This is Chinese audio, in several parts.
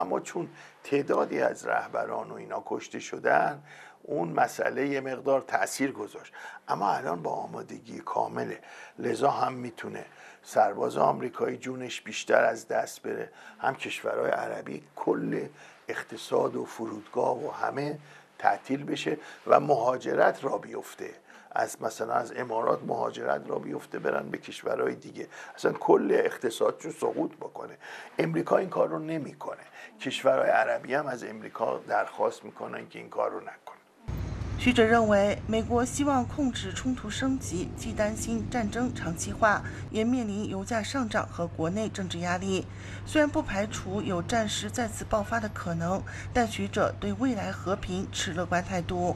اما چون تعدادی از رهبران و اینا کشته شدن اون مسئله یه مقدار تأثیر گذاشت، اما الان با آمادگی کامله، لذا هم میتونه سرباز آمریکایی جونش بیشتر از دست بره، هم کشورهای عربی کل اقتصاد و فرودگاه و همه تعطیل بشه و مهاجرت را بیفته، مثلا از امارات مهاجرت را بیفته برن به کشورهای دیگه، اصلا کل اقتصادشون سقوط بکنه. امریکا این کار رو نمیکنه، کشورهای عربی هم از امریکا درخواست میکنن که این کار رو نکنه. 学者认为，美国希望控制冲突升级，既担心战争长期化，也面临油价上涨和国内政治压力。虽然不排除有战事再次爆发的可能，但学者对未来和平持乐观态度。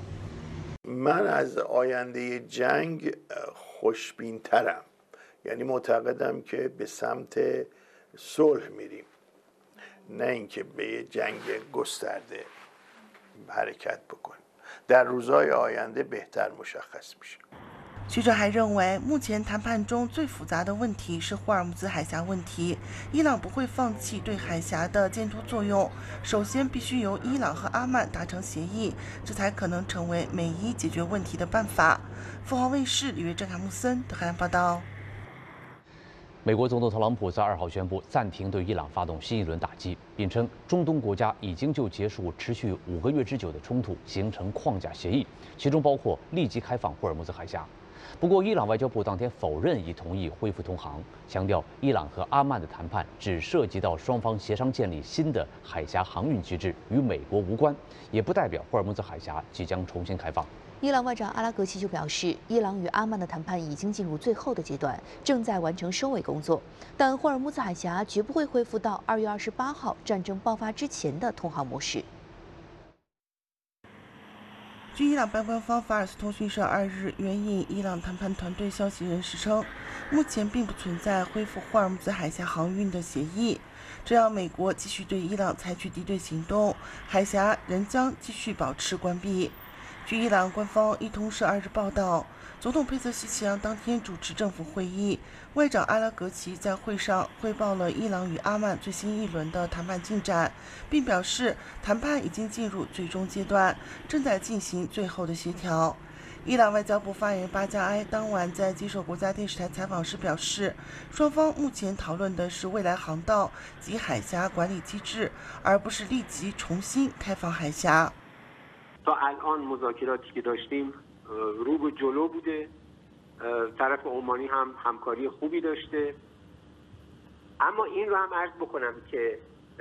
من از آینده جنگ خوشبین‌ترم، یعنی معتقدم که به سمت صلح میریم، نه اینکه به جنگ گسترده حرکت بکنیم. در روزهای آینده بهتر مشخص میشه. 学者还认为，目前谈判中最复杂的问题是霍尔木兹海峡问题。伊朗不会放弃对海峡的监督作用，首先必须由伊朗和阿曼达成协议，这才可能成为美伊解决问题的办法。凤凰卫视李约郑、卡木森德黑兰报道。 美国总统特朗普在2号宣布暂停对伊朗发动新一轮打击，并称中东国家已经就结束持续5个月之久的冲突形成框架协议，其中包括立即开放霍尔木兹海峡。不过，伊朗外交部当天否认已同意恢复通航，强调伊朗和阿曼的谈判只涉及到双方协商建立新的海峡航运机制，与美国无关，也不代表霍尔木兹海峡即将重新开放。 伊朗外长阿拉格齐就表示，伊朗与阿曼的谈判已经进入最后的阶段，正在完成收尾工作，但霍尔木兹海峡绝不会恢复到2月28号战争爆发之前的通航模式。 据伊朗办官方法尔斯通讯社2日援引伊朗谈判团队消息人士称，目前并不存在恢复霍尔木兹海峡航运的协议。只要美国继续对伊朗采取敌对行动，海峡仍将继续保持关闭。据伊朗官方伊通社2日报道，总统佩泽西奇扬当天主持政府会议，外长阿拉格齐在会上汇报了伊朗与阿曼最新一轮的谈判进展，并表示谈判已经进入最终阶段，正在进行最后的协调。伊朗外交部发言人巴加埃当晚在接受国家电视台采访时表示，双方目前讨论的是未来航道及海峡管理机制，而不是立即重新开放海峡。 تا الان مذاکراتی که داشتیم رو به جلو بوده، طرف عمانی هم همکاری خوبی داشته، اما این رو هم عرض بکنم که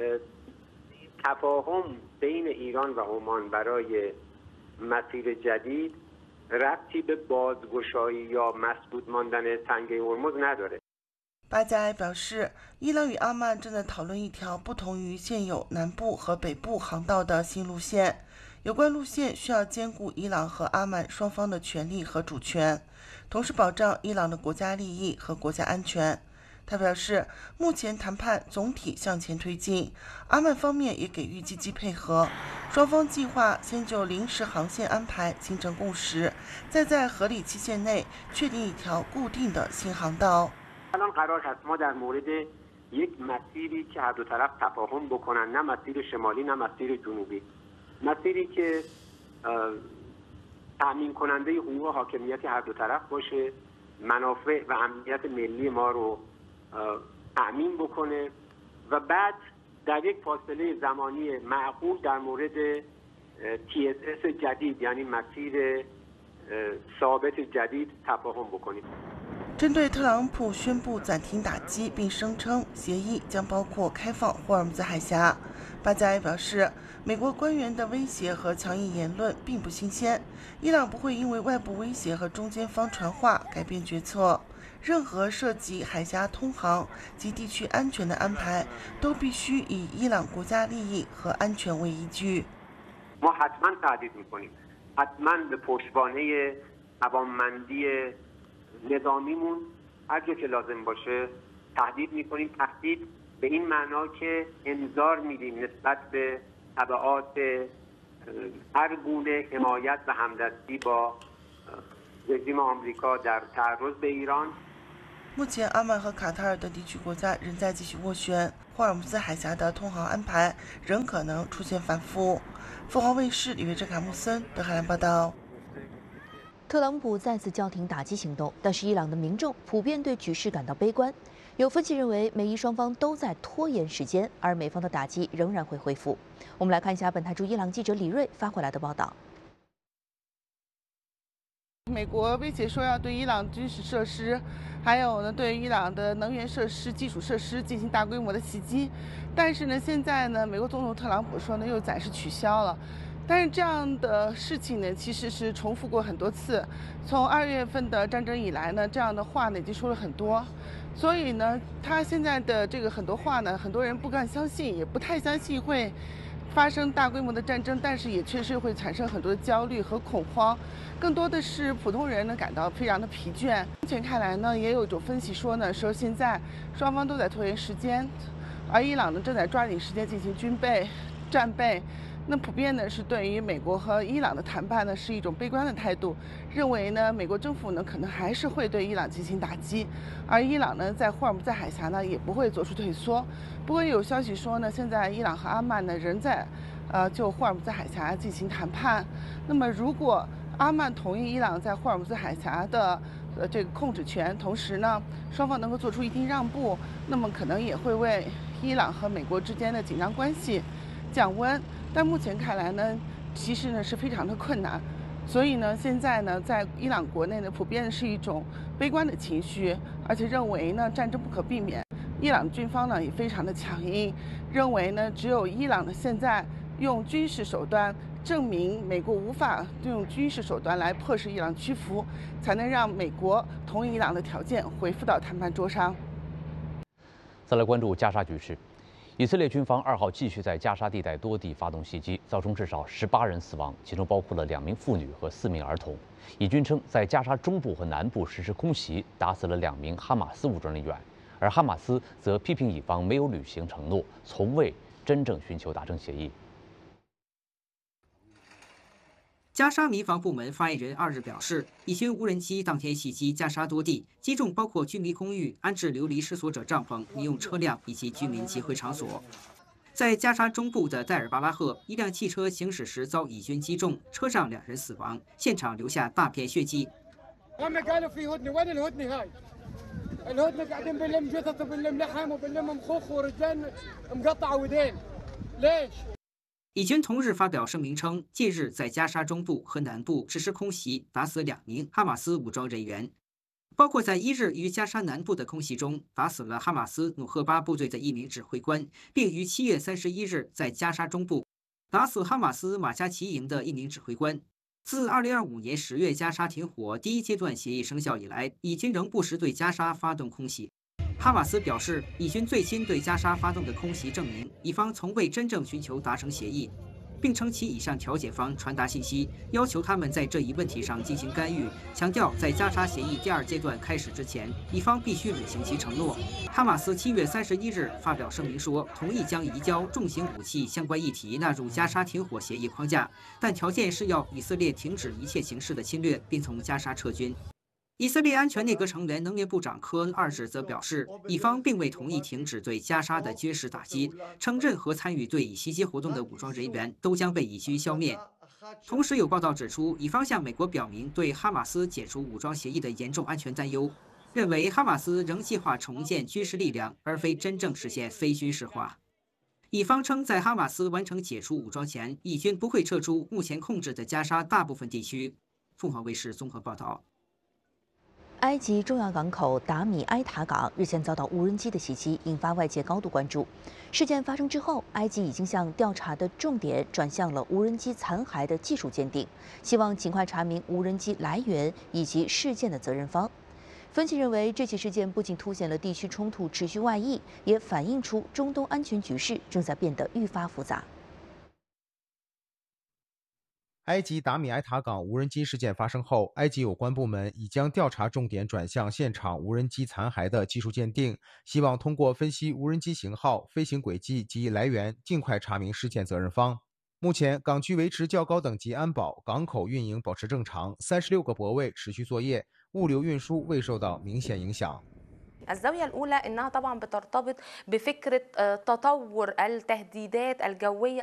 تفاهم بین ایران و عمان برای مسیر جدید ربطی به بازگشایی یا مسدود ماندن تنگه هرمز نداره。 巴加埃表示，伊朗与阿曼正在讨论一条不同于现有南部和北部航道的新路线。有关路线需要兼顾伊朗和阿曼双方的权利和主权，同时保障伊朗的国家利益和国家安全。他表示，目前谈判总体向前推进，阿曼方面也给予积极配合。双方计划先就临时航线安排形成共识，再在合理期限内确定一条固定的新航道。 الان قرار هست ما در مورد یک مسیری که هر دو طرف تفاهم بکنن، نه مسیر شمالی نه مسیر جنوبی، مسیری که تأمین کننده حقوق و حاکمیت هر دو طرف باشه، منافع و امنیت ملی ما رو تأمین بکنه و بعد در یک فاصله زمانی معقول در مورد TSS جدید یعنی مسیر ثابت جدید تفاهم بکنیم。 针对特朗普宣布暂停打击，并声称协议将包括开放霍尔木兹海峡，巴加埃表示，美国官员的威胁和强硬言论并不新鲜，伊朗不会因为外部威胁和中间方传话改变决策。任何涉及海峡通航及地区安全的安排，都必须以伊朗国家利益和安全为依据。 ما حتما تهدید می‌کنیم، حتما به پشتوانه توانمندی نظامیمون هر جا که لازم باشه تهدید می‌کنیم. تهدید به این معنا که انذار میدیم نسبت به تبعات هر گونه حمایت و همدستی با رژیم آمریکا در تعرض به ایران。 目前，阿曼和卡塔尔等地区国家仍在继续斡旋。 霍尔木兹海峡的通航安排仍可能出现反复。凤凰卫视李月珍、卡穆森德黑兰报道。 特朗普再次叫停打击行动，但是伊朗的民众普遍对局势感到悲观。有分析认为，美伊双方都在拖延时间，而美方的打击仍然会恢复。我们来看一下本台驻伊朗记者李锐发回来的报道。 美国威胁说要对伊朗军事设施，还有呢对伊朗的能源设施、基础设施进行大规模的袭击，但是呢，现在呢，美国总统特朗普说呢又暂时取消了。但是这样的事情呢，其实是重复过很多次。从2月份的战争以来呢，这样的话呢已经说了很多。所以呢，他现在的这个很多话呢，很多人不敢相信，也不太相信会发生大规模的战争，但是也确实会产生很多的焦虑和恐慌。更多的是普通人呢感到非常的疲倦。目前看来呢，也有一种分析说呢，说现在双方都在拖延时间，而伊朗呢正在抓紧时间进行军备、战备。那普遍呢是对于美国和伊朗的谈判呢是一种悲观的态度，认为呢美国政府呢可能还是会对伊朗进行打击，而伊朗呢在霍尔木兹海峡呢也不会做出退缩。不过有消息说呢，现在伊朗和阿曼呢仍在就霍尔木兹海峡进行谈判。那么如果阿曼同意伊朗在霍尔木兹海峡的这个控制权，同时呢双方能够做出一定让步，那么可能也会为伊朗和美国之间的紧张关系降温。但目前看来呢，其实呢是非常的困难，所以呢，现在呢，在伊朗国内呢，普遍是一种悲观的情绪，而且认为呢，战争不可避免。伊朗军方呢也非常的强硬，认为呢，只有伊朗呢现在用军事手段证明美国无法用军事手段来迫使伊朗屈服，才能让美国同意伊朗的条件回复到谈判桌上。 再来关注加沙局势。以色列军方2号继续在加沙地带多地发动袭击，造成至少18人死亡，其中包括了2名妇女和4名儿童。以军称在加沙中部和南部实施空袭，打死了2名哈马斯武装人员，而哈马斯则批评以方没有履行承诺，从未真正寻求达成协议。 加沙民防部门发言人2日表示，以军无人机当天袭击加沙多地，击中包括居民公寓、安置流离失所者帐篷、民用车辆以及居民集会场所。在加沙中部的戴尔巴拉赫，一辆汽车行驶时遭以军击中，车上2人死亡，现场留下大片血迹。以军同日发表声明称，近日在加沙中部和南部实施空袭，打死2名哈马斯武装人员，包括在1日于加沙南部的空袭中打死了哈马斯努赫巴部队的1名指挥官，并于7月31日在加沙中部打死哈马斯马加奇营的1名指挥官。自2025年10月加沙停火第1阶段协议生效以来，以军仍不时对加沙发动空袭。哈马斯表示，以军最新对加沙发动的空袭证明，以方从未真正寻求达成协议，并称其已向调解方传达信息，要求他们在这一问题上进行干预，强调在加沙协议第2阶段开始之前，以方必须履行其承诺。哈马斯7月31日发表声明说，同意将移交重型武器相关议题纳入加沙停火协议框架，但条件是要以色列停止一切形式的侵略，并从加沙撤军。以色列安全内阁成员能源部长科恩2日则表示，以方并未同意停止对加沙的军事打击，称任何参与对以袭击活动的武装人员都将被以军消灭。同时有报道指出，以方向美国表明对哈马斯解除武装协议的严重安全担忧，认为哈马斯仍计划重建军事力量，而非真正实现非军事化。以方称，在哈马斯完成解除武装前，以军不会撤出目前控制的加沙大部分地区。凤凰卫视综合报道。 埃及重要港口达米埃塔港日前遭到无人机的袭击，引发外界高度关注。事件发生之后，埃及已经向调查的重点转向了无人机残骸的技术鉴定，希望尽快查明无人机来源以及事件的责任方。分析认为，这起事件不仅凸显了地区冲突持续外溢，也反映出中东安全局势正在变得愈发复杂。 埃及达米埃塔港无人机事件发生后，埃及有关部门已将调查重点转向现场无人机残骸的技术鉴定，希望通过分析无人机型号、飞行轨迹及来源，尽快查明事件责任方。目前，港区维持较高等级安保，港口运营保持正常，36个泊位持续作业，物流运输未受到明显影响。 الزاوية الأولى إنها طبعا بترتبط بفكرة تطور التهديدات الجوية